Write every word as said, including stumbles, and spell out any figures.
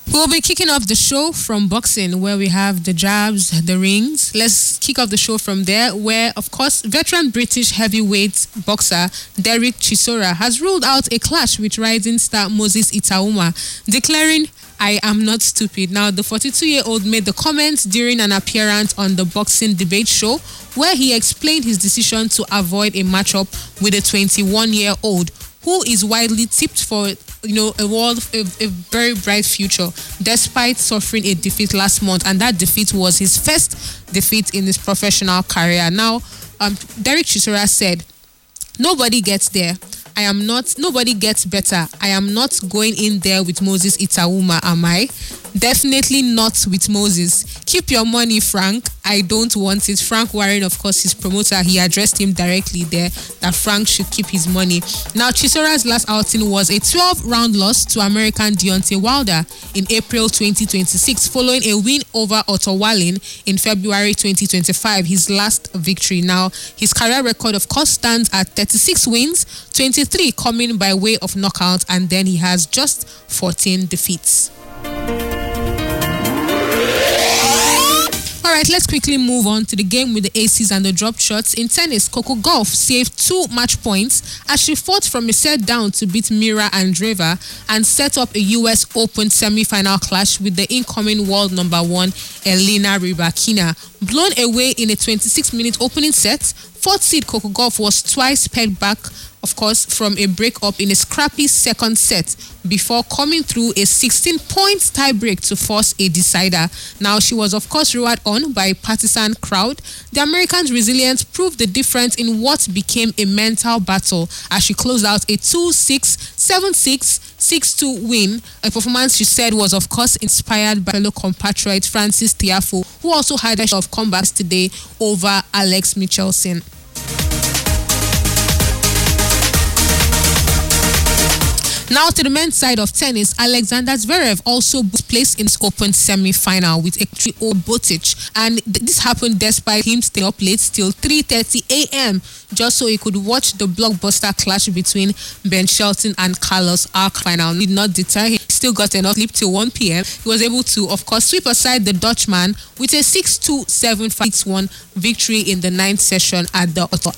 We'll be kicking off the show from boxing, where we have the jabs, the rings. Let's kick off the show from there, where, of course, veteran British heavyweight boxer Derek Chisora has ruled out a clash with rising star Moses Itauma, declaring, "I am not stupid." Now, the forty-two-year-old made the comments during an appearance on the Boxing Debate Show, where he explained his decision to avoid a matchup with a twenty-one-year-old who is widely tipped for, you know, a world, a, a very bright future, despite suffering a defeat last month, and that defeat was his first defeat in his professional career. Now, um, Derek Chisora said, "Nobody gets there. I am not, nobody gets better. I am not going in there with Moses Itauma, am I? Definitely not with Moses. Keep your money, Frank. I don't want it." Frank Warren, of course, his promoter, he addressed him directly there that Frank should keep his money. Now, Chisora's last outing was a twelve-round loss to American Deontay Wilder in April twenty twenty-six, following a win over Otto Wallin in February twenty twenty-five, his last victory. Now, his career record, of course, stands at thirty-six wins, twenty-three coming by way of knockout, and then he has just fourteen defeats. All right, let's quickly move on to the game with the aces and the drop shots. In tennis, Coco Gauff saved two match points as she fought from a set down to beat Mira Andreeva and set up a U S Open semi-final clash with the incoming world number one, Elena Rybakina. Blown away in a twenty-six minute opening set, fourth seed Coco Gauff was twice pegged back, of course, from a break-up in a scrappy second set before coming through a sixteen point tie-break to force a decider. Now, she was, of course, roared on by a partisan crowd. The American's resilience proved the difference in what became a mental battle as she closed out a two six, seven six, six two win, a performance she said was, of course, inspired by fellow compatriot Francis Tiafoe, who also had a shot of comeback today over Alex Michelsen. Now to the men's side of tennis, Alexander Zverev also placed in his Open semi-final with a three oh Botic, and this happened despite him staying up late till three thirty a.m. just so he could watch the blockbuster clash between Ben Shelton and Carlos Alcaraz. Final did not deter him. He still got enough sleep till one p.m. He was able to, of course, sweep aside the Dutchman with a six two, seven five, six one victory in the ninth session at the Otto